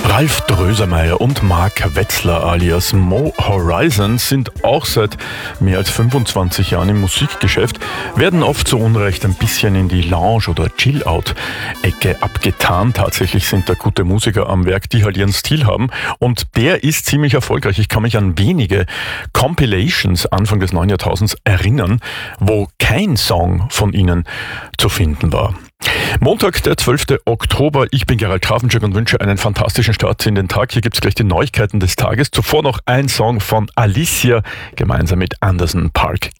Ralf Drösemeyer und Mark Wetzlar alias Mo Horizon sind auch seit mehr als 25 Jahren im Musikgeschäft, werden oft zu Unrecht ein bisschen in die Lounge- oder Chill-Out-Ecke abgetan. Tatsächlich sind da gute Musiker am Werk, die halt ihren Stil haben, und der ist ziemlich erfolgreich. Ich kann mich an wenige Compilations Anfang des neuen Jahrtausends erinnern, wo kein Song von ihnen zu finden war. Montag, der 12. Oktober. Ich bin Gerald Grafenschuk und wünsche einen fantastischen Start in den Tag. Hier gibt's gleich die Neuigkeiten des Tages. Zuvor noch ein Song von Alicia gemeinsam mit Anderson .Paak